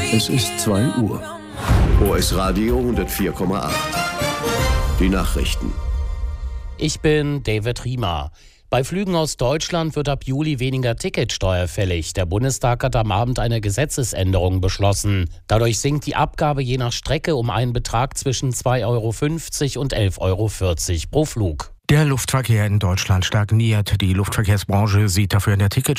Es ist 2 Uhr. OS Radio 104,8. Die Nachrichten. Ich bin David Riemer. Bei Flügen aus Deutschland wird ab Juli weniger Ticketsteuer fällig. Der Bundestag hat am Abend eine Gesetzesänderung beschlossen. Dadurch sinkt die Abgabe je nach Strecke um einen Betrag zwischen 2,50 € und 11,40 € pro Flug. Der Luftverkehr in Deutschland stagniert. Die Luftverkehrsbranche sieht dafür in der